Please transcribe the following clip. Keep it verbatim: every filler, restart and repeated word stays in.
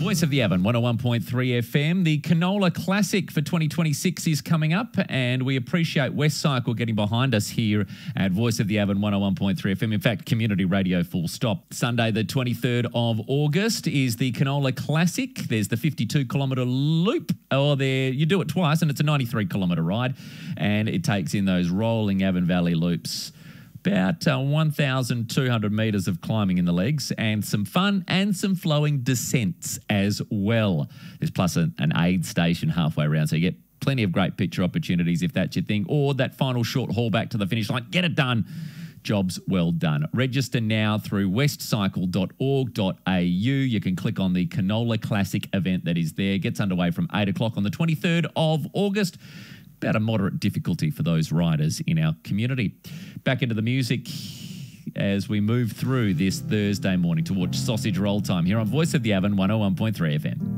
Voice of the Avon, one oh one point three F M. The Canola Classic for twenty twenty-six is coming up, and we appreciate West Cycle getting behind us here at Voice of the Avon, one oh one point three F M. In fact, community radio full stop. Sunday the twenty-third of August is the Canola Classic. There's the fifty-two kilometre loop. Oh, there you do it twice, and it's a ninety-three kilometre ride, and it takes in those rolling Avon Valley loops. About uh, one thousand two hundred metres of climbing in the legs and some fun and some flowing descents as well. There's plus a, an aid station halfway around, so you get plenty of great picture opportunities if that's your thing, or that final short haul back to the finish line. Get it done. Jobs well done. Register now through west cycle dot org dot a u. You can click on the Canola Classic event that is there. Gets underway from eight o'clock on the twenty-third of August. About a moderate difficulty for those riders in our community. Back into the music as we move through this Thursday morning towards sausage roll time here on Voice of the Avon, one oh one point three F M.